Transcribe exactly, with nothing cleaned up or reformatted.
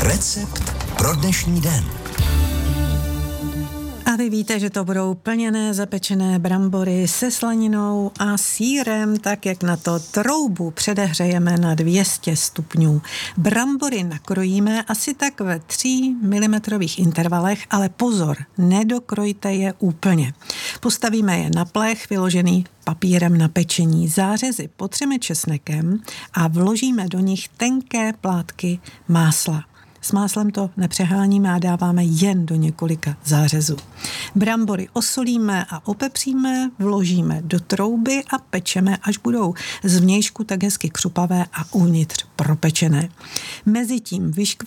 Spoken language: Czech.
Recept pro dnešní den. A vy víte, že to budou plněné zapečené brambory se slaninou a sýrem, tak jak na to troubu předehřejeme na dvě stě stupňů. Brambory nakrojíme asi tak ve tří milimetrových intervalech, ale pozor, nedokrojte je úplně. Postavíme je na plech, vyložený papírem na pečení. Zářezy potřeme česnekem a vložíme do nich tenké plátky másla. S máslem to nepřeháníme a dáváme jen do několika zářezů. Brambory osolíme a opepříme, vložíme do trouby a pečeme, až budou zvnějšku tak hezky křupavé a uvnitř propečené. Mezitím vyškvrneme